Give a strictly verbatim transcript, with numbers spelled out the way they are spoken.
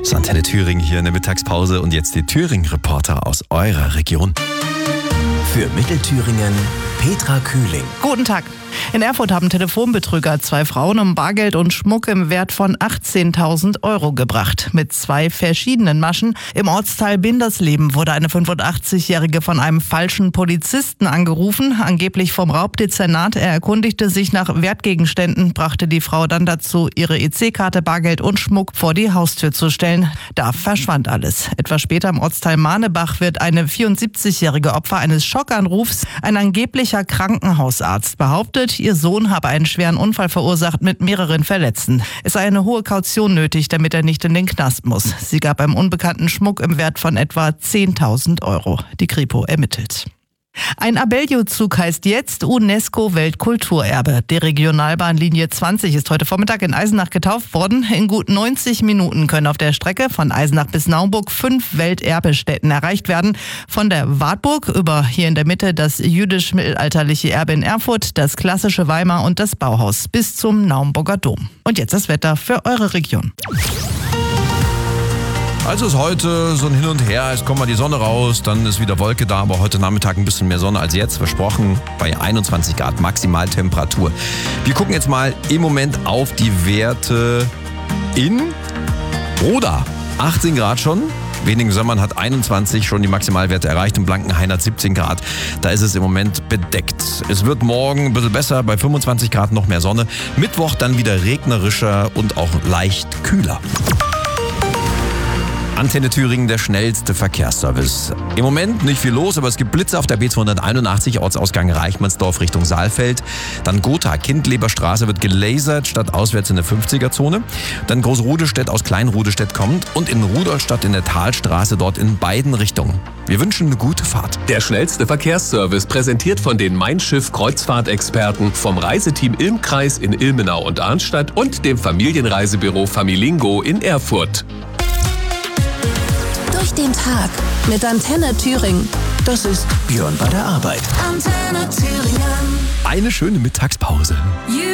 Antenne Thüringen hier in der Mittagspause und jetzt die Thüringen-Reporter aus eurer Region. Für Mittelthüringen Petra Kühling. Guten Tag. In Erfurt haben Telefonbetrüger zwei Frauen um Bargeld und Schmuck im Wert von achtzehntausend Euro gebracht. Mit zwei verschiedenen Maschen. Im Ortsteil Bindersleben wurde eine fünfundachtzigjährige von einem falschen Polizisten angerufen, angeblich vom Raubdezernat. Er erkundigte sich nach Wertgegenständen, brachte die Frau dann dazu, ihre E C-Karte, Bargeld und Schmuck vor die Haustür zu stellen. Da verschwand alles. Etwas später im Ortsteil Mahnebach wird eine vierundsiebzigjährige Opfer eines Schockanrufs ein angeblicher Krankenhausarzt behauptet, ihr Sohn habe einen schweren Unfall verursacht mit mehreren Verletzten. Es sei eine hohe Kaution nötig, damit er nicht in den Knast muss. Sie gab einem Unbekannten Schmuck im Wert von etwa zehntausend Euro. Die Kripo ermittelt. Ein Abellio-Zug heißt jetzt UNESCO-Weltkulturerbe. Die Regionalbahnlinie zwanzig ist heute Vormittag in Eisenach getauft worden. In gut neunzig Minuten können auf der Strecke von Eisenach bis Naumburg fünf Welterbestätten erreicht werden. Von der Wartburg über hier in der Mitte das jüdisch-mittelalterliche Erbe in Erfurt, das klassische Weimar und das Bauhaus bis zum Naumburger Dom. Und jetzt das Wetter für eure Region. Also ist heute so ein Hin und Her, es kommt mal die Sonne raus, dann ist wieder Wolke da, aber heute Nachmittag ein bisschen mehr Sonne als jetzt, versprochen, bei einundzwanzig Grad Maximaltemperatur. Wir gucken jetzt mal im Moment auf die Werte in Roda. achtzehn Grad schon. Wenigen Sommern hat einundzwanzig schon die Maximalwerte erreicht und Blankenhain hat siebzehn Grad. Da ist es im Moment bedeckt. Es wird morgen ein bisschen besser, bei fünfundzwanzig Grad noch mehr Sonne. Mittwoch dann wieder regnerischer und auch leicht kühler. Antenne Thüringen, der schnellste Verkehrsservice. Im Moment nicht viel los, aber es gibt Blitze auf der B zweihunderteinundachtzig, Ortsausgang Reichmannsdorf Richtung Saalfeld. Dann Gotha, Kindleberstraße wird gelasert, statt auswärts in der fünfziger-Zone. Dann Großrudestedt aus Kleinrudestedt kommt und in Rudolstadt in der Talstraße, dort in beiden Richtungen. Wir wünschen eine gute Fahrt. Der schnellste Verkehrsservice, präsentiert von den Mein Schiff Kreuzfahrtexperten vom Reiseteam Ilmkreis in Ilmenau und Arnstadt und dem Familienreisebüro Familingo in Erfurt. Durch den Tag mit Antenne Thüringen. Das ist Björn bei der Arbeit. Antenne Thüringen. Eine schöne Mittagspause.